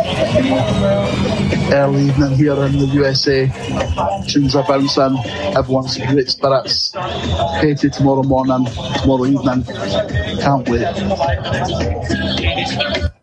early evening here in the USA. Tunes are bouncing, everyone's in great spirits. Katie tomorrow morning, tomorrow evening. Can't wait.